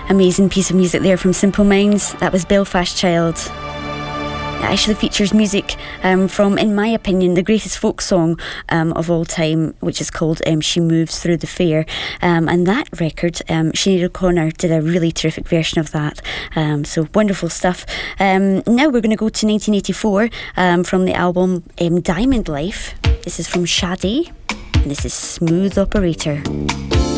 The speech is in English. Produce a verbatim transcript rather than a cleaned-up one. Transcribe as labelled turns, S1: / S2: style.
S1: Amazing piece of music there from Simple Minds. That was Belfast Child. It actually features music um, from, in my opinion, the greatest folk song um, of all time, which is called um, She Moves Through the Fair. Um, and that record, um, Sinead O'Connor did a really terrific version of that. Um, so wonderful stuff. Um, now we're going to go to nineteen eighty-four um, from the album um, Diamond Life. This is from Shadi, and this is Smooth Operator.